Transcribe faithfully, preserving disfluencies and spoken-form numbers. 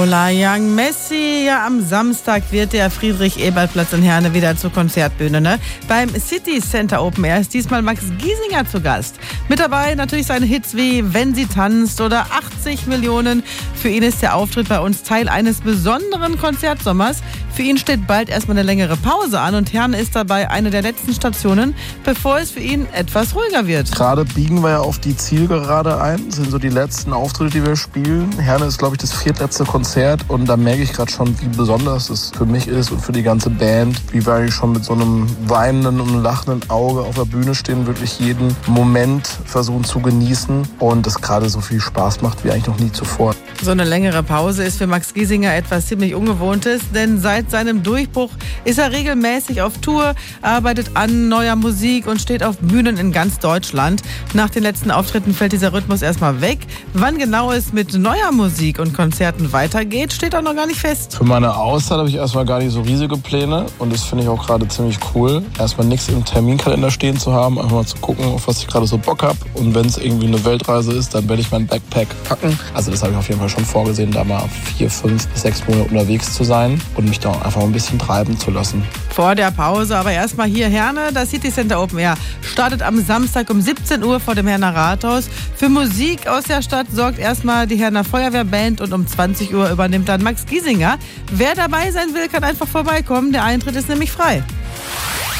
Lola Young Messi. Ja, am Samstag wird der Friedrich-Ebert-Platz in Herne wieder zur Konzertbühne. Ne? Beim City Center Open Air ist diesmal Max Giesinger zu Gast. Mit dabei natürlich seine Hits wie Wenn sie tanzt oder achtzig Millionen. Für ihn ist der Auftritt bei uns Teil eines besonderen Konzertsommers. Für ihn steht bald erstmal eine längere Pause an und Herne ist dabei eine der letzten Stationen, bevor es für ihn etwas ruhiger wird. Gerade biegen wir ja auf die Zielgerade ein. Das sind so die letzten Auftritte, die wir spielen. Herne ist, glaube ich, das viertletzte Konzert und da merke ich gerade schon, wie besonders es für mich ist und für die ganze Band, wie wir eigentlich schon mit so einem weinenden und lachenden Auge auf der Bühne stehen, wirklich jeden Moment versuchen zu genießen und es gerade so viel Spaß macht wie eigentlich noch nie zuvor. So eine längere Pause ist für Max Giesinger etwas ziemlich Ungewohntes, denn seit seinem Durchbruch ist er regelmäßig auf Tour, arbeitet an neuer Musik und steht auf Bühnen in ganz Deutschland. Nach den letzten Auftritten fällt dieser Rhythmus erstmal weg. Wann genau es mit neuer Musik und Konzerten weitergeht, steht auch noch gar nicht fest. Für meine Auszeit habe ich erstmal gar nicht so riesige Pläne und das finde ich auch gerade ziemlich cool. Erstmal nichts im Terminkalender stehen zu haben, einfach mal zu gucken, auf was ich gerade so Bock habe. Und wenn es irgendwie eine Weltreise ist, dann werde ich mein Backpack packen. Also das habe ich auf jeden Fall schon vorgesehen, da mal vier, fünf bis sechs Monate unterwegs zu sein und mich da einfach ein bisschen treiben zu lassen. Vor der Pause aber erstmal hier Herne. Das City Center Open Air startet am Samstag um siebzehn Uhr vor dem Herner Rathaus. Für Musik aus der Stadt sorgt erstmal die Herner Feuerwehrband und um zwanzig Uhr übernimmt dann Max Giesinger. Wer dabei sein will, kann einfach vorbeikommen. Der Eintritt ist nämlich frei.